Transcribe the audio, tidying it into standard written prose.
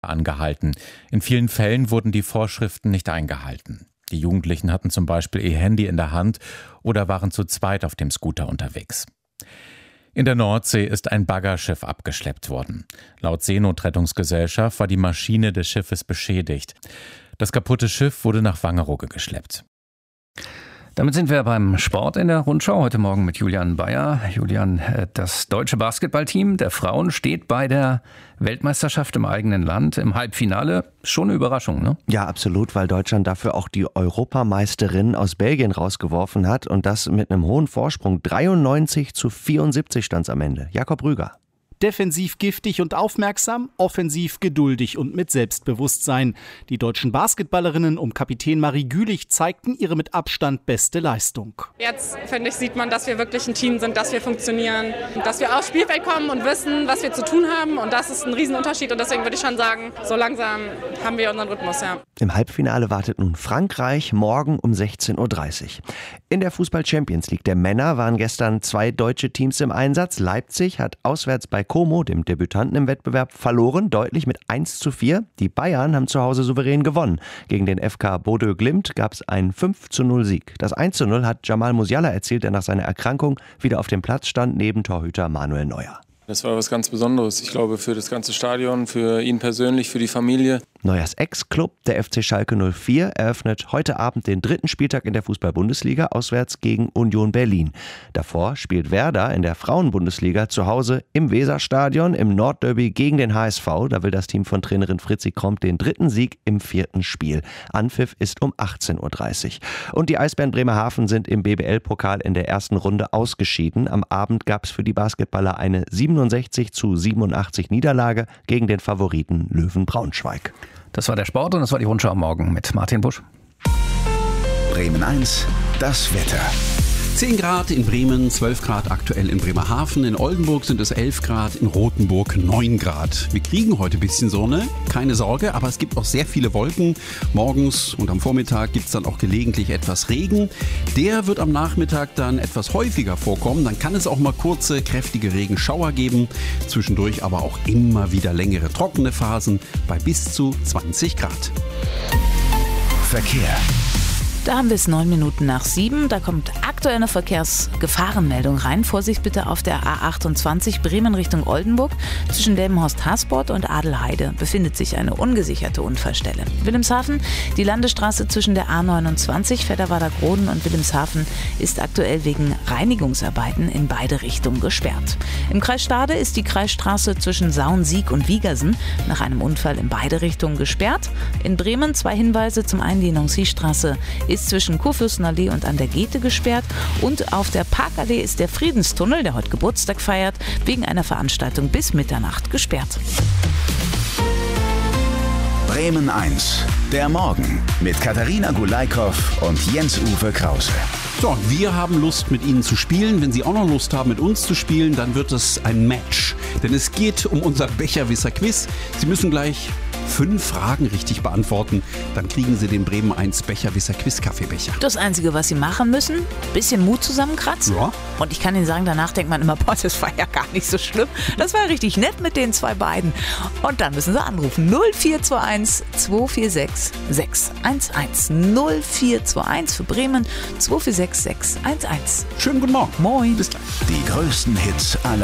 angehalten. In vielen Fällen wurden die Vorschriften nicht eingehalten. Die Jugendlichen hatten zum Beispiel ihr Handy in der Hand oder waren zu zweit auf dem Scooter unterwegs. In der Nordsee ist ein Baggerschiff abgeschleppt worden. Laut Seenotrettungsgesellschaft war die Maschine des Schiffes beschädigt. Das kaputte Schiff wurde nach Wangerooge geschleppt. Damit sind wir beim Sport in der Rundschau. Heute Morgen mit Julian Bayer. Julian, das deutsche Basketballteam der Frauen steht bei der Weltmeisterschaft im eigenen Land im Halbfinale. Schon eine Überraschung, ne? Ja, absolut, weil Deutschland dafür auch die Europameisterin aus Belgien rausgeworfen hat und das mit einem hohen Vorsprung. 93-74 stand es am Ende. Jakob Rüger. Defensiv giftig und aufmerksam, offensiv geduldig und mit Selbstbewusstsein. Die deutschen Basketballerinnen um Kapitän Marie Gülich zeigten ihre mit Abstand beste Leistung. Jetzt, finde ich, sieht man, dass wir wirklich ein Team sind, dass wir funktionieren, dass wir aufs Spielfeld kommen und wissen, was wir zu tun haben. Und das ist ein Riesenunterschied. Und deswegen würde ich schon sagen, so langsam haben wir unseren Rhythmus, ja. Im Halbfinale wartet nun Frankreich morgen um 16:30 Uhr. In der Fußball-Champions League der Männer waren gestern 2 deutsche Teams im Einsatz. Leipzig hat auswärts bei Como, dem Debütanten im Wettbewerb, verloren, deutlich mit 1:4. Die Bayern haben zu Hause souverän gewonnen. Gegen den FK Bodø Glimt gab es einen 5:0 Sieg. Das 1:0 hat Jamal Musiala erzielt, der nach seiner Erkrankung wieder auf dem Platz stand, neben Torhüter Manuel Neuer. Das war was ganz Besonderes. Ich glaube, für das ganze Stadion, für ihn persönlich, für die Familie. Neuers Ex-Club, der FC Schalke 04, eröffnet heute Abend den 3. Spieltag in der Fußball-Bundesliga auswärts gegen Union Berlin. Davor spielt Werder in der Frauen-Bundesliga zu Hause im Weserstadion im Nordderby gegen den HSV. Da will das Team von Trainerin Fritzi Kromp den 3. Sieg im 4. Spiel. Anpfiff ist um 18:30 Uhr. Und die Eisbären Bremerhaven sind im BBL-Pokal in der ersten Runde ausgeschieden. Am Abend gab es für die Basketballer eine 67:87 Niederlage gegen den Favoriten Löwen Braunschweig. Das war der Sport und das war die Rundschau am Morgen mit Martin Busch. Bremen 1, das Wetter. 10 Grad in Bremen, 12 Grad aktuell in Bremerhaven, in Oldenburg sind es 11 Grad, in Rothenburg 9 Grad. Wir kriegen heute ein bisschen Sonne, keine Sorge, aber es gibt auch sehr viele Wolken. Morgens und am Vormittag gibt es dann auch gelegentlich etwas Regen. Der wird am Nachmittag dann etwas häufiger vorkommen. Dann kann es auch mal kurze, kräftige Regenschauer geben. Zwischendurch aber auch immer wieder längere trockene Phasen bei bis zu 20 Grad. Verkehr. Da haben wir es 9 Minuten nach 7. Da kommt aktuell eine Verkehrsgefahrenmeldung rein. Vorsicht bitte auf der A28 Bremen Richtung Oldenburg. Zwischen Delmenhorst-Hasport und Adelheide befindet sich eine ungesicherte Unfallstelle. Wilhelmshaven, die Landesstraße zwischen der A29 Fedderwader-Groden und Wilhelmshaven ist aktuell wegen Reinigungsarbeiten in beide Richtungen gesperrt. Im Kreis Stade ist die Kreisstraße zwischen Saun-Sieg und Wiegersen nach einem Unfall in beide Richtungen gesperrt. In Bremen 2 Hinweise. Zum einen die Nancy-Straße ist zwischen Kurfürstenallee und an der Goethe gesperrt und auf der Parkallee ist der Friedenstunnel, der heute Geburtstag feiert, wegen einer Veranstaltung bis Mitternacht gesperrt. Bremen 1, der Morgen mit Katharina Gulaikow und Jens-Uwe Krause. So, wir haben Lust, mit Ihnen zu spielen. Wenn Sie auch noch Lust haben, mit uns zu spielen, dann wird es ein Match. Denn es geht um unser Becherwisser-Quiz. Sie müssen gleich 5 Fragen richtig beantworten. Dann kriegen Sie den Bremen 1 Becherwisser-Quiz-Kaffeebecher. Das Einzige, was Sie machen müssen, bisschen Mut zusammenkratzen. Ja. Und ich kann Ihnen sagen, danach denkt man immer, boah, das war ja gar nicht so schlimm. Das war richtig nett mit den 2 beiden. Und dann müssen Sie anrufen. 0421 246 611. 0421 für Bremen 246 611. Schönen guten Morgen. Moin. Bis gleich. Die größten Hits aller